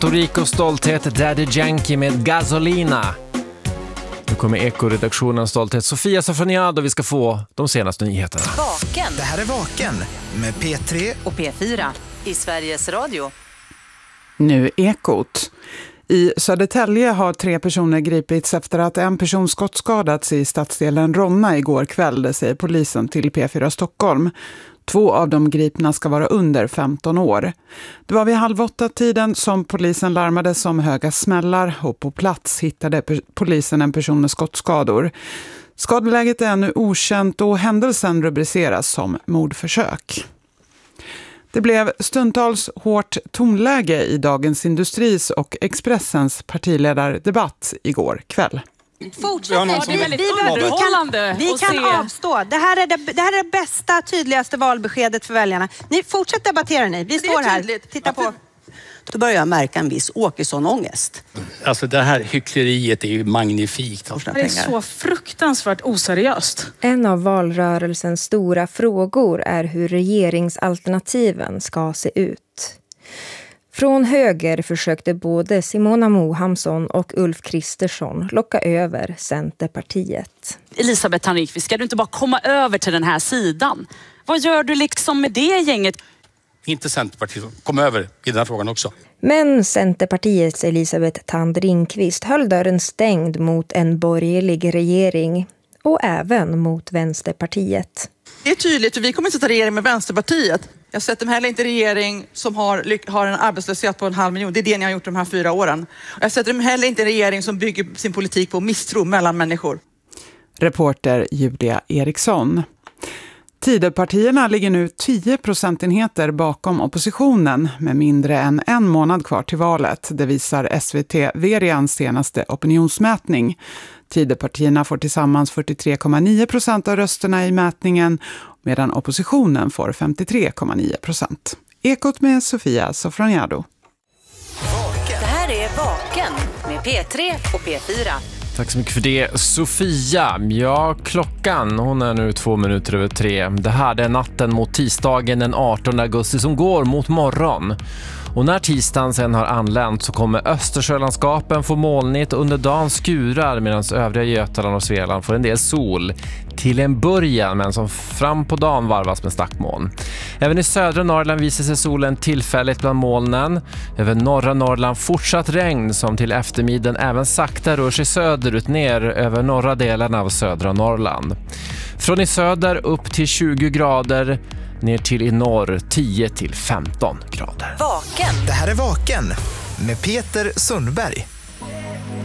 Puerto Rico stolthet Daddy Yankee med Gasolina. Nu kommer Eko-redaktionens stolthet Sofia Safraniad och vi ska få de senaste nyheterna. Vaken. Det här är Vaken med P3 och P4 i Sveriges Radio. Nu Ekot. I Södertälje har 3 personer gripits efter att en person skottskadats i stadsdelen Ronna igår kväll, det säger polisen till P4 Stockholm. 2 av de gripna ska vara under 15 år. Det var vid 7:30 som polisen larmades om höga smällar och på plats hittade polisen en person med skottskador. Skadeläget är ännu okänt och händelsen rubriceras som mordförsök. Det blev stundtals hårt tonläge i Dagens Industris och Expressens partiledardebatt igår kväll. Fortsätt, det är väldigt underhållande. Vi kan avstå. Det här är det bästa, tydligaste valbeskedet för väljarna. Ni fortsätt debattera ni. Vi står här. Titta på. Då börjar jag märka en viss Åkesson-ångest. Alltså det här hyckleriet är ju magnifikt. Det är så fruktansvärt oseriöst. En av valrörelsens stora frågor är hur regeringsalternativen ska se ut. Från höger försökte både Simona Mohamsson och Ulf Kristersson locka över Centerpartiet. Elisabeth Tanrikvist, ska du inte bara komma över till den här sidan? Vad gör du liksom med det gänget? Inte Centerpartiet, kom över i den här frågan också. Men Centerpartiets Elisabeth Tanrikvist höll dörren stängd mot en borgerlig regering och även mot Vänsterpartiet. Det är tydligt, för vi kommer inte att ta regering med Vänsterpartiet. Jag sätter mig heller inte regering som har en arbetslöshet på 500 000. Det är det ni har gjort de här 4 åren. Jag sätter mig heller inte regering som bygger sin politik på misstro mellan människor. Reporter Julia Eriksson. Tidöpartierna ligger nu 10 procentenheter bakom oppositionen med mindre än en månad kvar till valet. Det visar SVT Verians senaste opinionsmätning. Tidöpartierna får tillsammans 43,9% av rösterna i mätningen medan oppositionen får 53,9%. Ekot med Sofia Sofraniado. Det här är Vaken med P3 och P4. Tack så mycket för det, Sofia. Ja, klockan, hon är nu 2:02. Det här är natten mot tisdagen den 18 augusti som går mot morgon. Och när tisdagen sen har anlänt så kommer Östersjölandskapen få molnigt under dagen skurar medan övriga Götaland och Svealand får en del sol. Till en början, men som fram på dagen varvas med stackmoln. Även i södra Norrland visar sig solen tillfälligt bland molnen. Över norra Norrland fortsatt regn som till eftermiddagen även sakta rör sig söderut ner över norra delen av södra Norrland. Från i söder upp till 20 grader, ner till i norr 10 till 15 grader. Vaken. Det här är Vaken med Peter Sundberg.